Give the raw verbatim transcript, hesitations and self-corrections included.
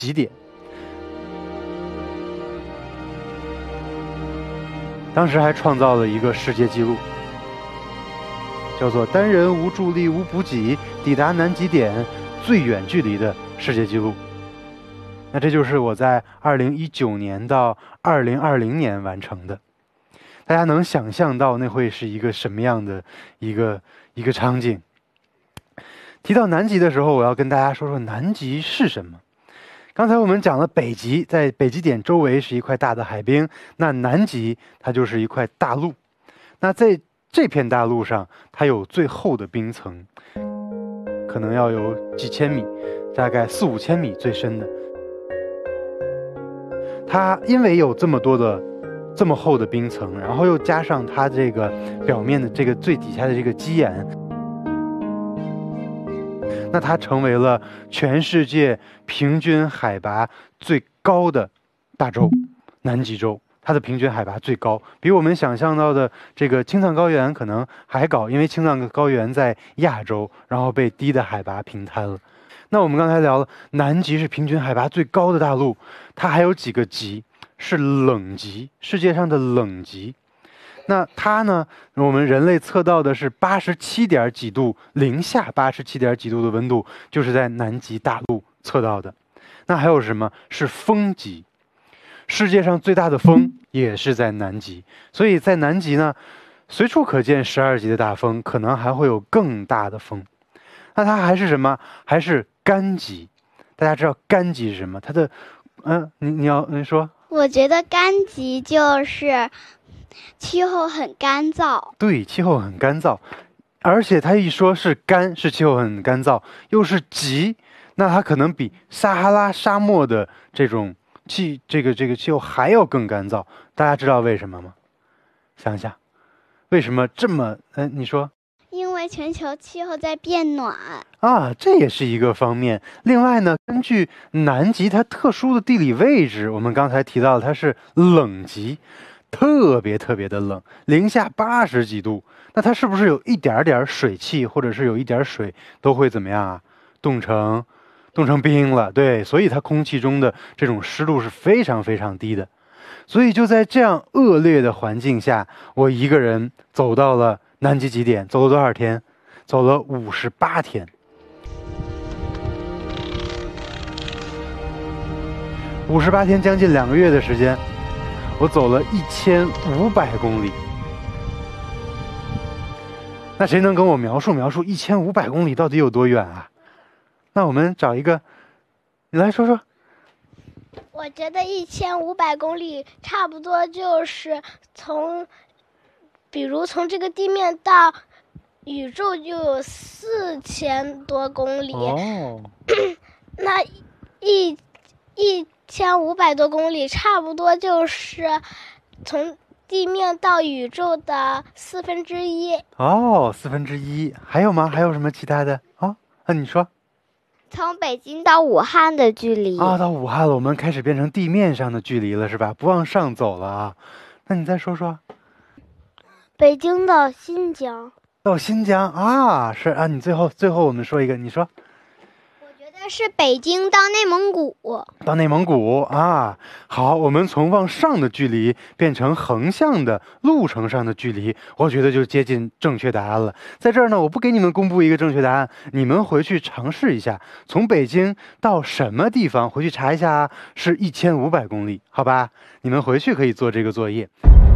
极点。当时还创造了一个世界纪录，叫做单人无助力无补给抵达南极点最远距离的世界纪录。那这就是我在二零一九年到二零二零年完成的。大家能想象到那会是一个什么样的一个一个场景？提到南极的时候，我要跟大家说说南极是什么。刚才我们讲了北极，在北极点周围是一块大的海冰，那南极它就是一块大陆。那在这片大陆上，它有最厚的冰层，可能要有几千米，大概四五千米最深的。它因为有这么多的这么厚的冰层，然后又加上它这个表面的这个最底下的这个基岩，那它成为了全世界平均海拔最高的大洲——南极洲。它的平均海拔最高，比我们想象到的这个青藏高原可能还高，因为青藏高原在亚洲，然后被低的海拔平摊了。那我们刚才聊了，南极是平均海拔最高的大陆，它还有几个极是冷极，世界上的冷极。那它呢，我们人类测到的是八十七点几度，零下八十七点几度的温度，就是在南极大陆测到的。那还有什么是风极？世界上最大的风也是在南极，所以在南极呢，随处可见十二级的大风，可能还会有更大的风。那它还是什么？还是干极？大家知道干极是什么？它的，嗯、呃，你你要你说？ 我觉得干极就是气候很干燥。 对，气候很干燥，而且它一说是干，是气候很干燥，又是极，那它可能比撒哈拉沙漠的这种气，这个这个气候还要更干燥。大家知道为什么吗？想想，为什么这么？嗯、呃，你说？ 因为全球气候在变暖啊，这也是一个方面。另外呢，根据南极它特殊的地理位置，我们刚才提到它是冷极，特别特别的冷，零下八十几度。那它是不是有一点点水汽，或者是有一点水都会怎么样啊？冻成冻成冰了。对，所以它空气中的这种湿度是非常非常低的。所以就在这样恶劣的环境下，我一个人走到了南极极点，走了多少天？走了五十八天。五十八天，将近两个月的时间，我走了一千五百公里。那谁能跟我描述描述一千五百公里到底有多远啊？那我们找一个，你来说说。 我觉得一千五百公里差不多就是从，比如从这个地面到宇宙就有四千多公里。 哦， 那一一千五百多公里差不多就是从地面到宇宙的四分之一。 哦，四分之一。还有吗？还有什么其他的？哦，那你说。 从北京到武汉的距离啊，到武汉了，我们开始变成地面上的距离了，是吧？不往上走了啊。那你再说说。 北京到新疆。 到新疆啊，是啊。你最后最后我们说一个，你说。 我觉得是北京到内蒙古。 到内蒙古啊，好，我们从往上的距离变成横向的路程上的距离，我觉得就接近正确答案了。在这儿呢，我不给你们公布一个正确答案，你们回去尝试一下，从北京到什么地方，回去查一下，是一千五百公里，好吧？你们回去可以做这个作业。